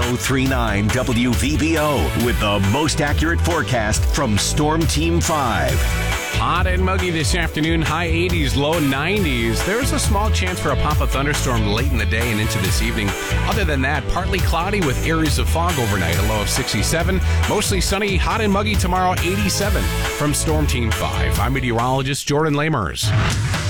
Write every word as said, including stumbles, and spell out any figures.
three nine W V B O with the most accurate forecast from Storm Team five. Hot and muggy this afternoon, high eighties, low nineties. There's a small chance for a pop-up thunderstorm late in the day and into this evening. Other than that, partly cloudy with areas of fog overnight, a low of sixty-seven. Mostly sunny, hot and muggy tomorrow, eighty-seven. From Storm Team five, I'm meteorologist Jordan Lamers.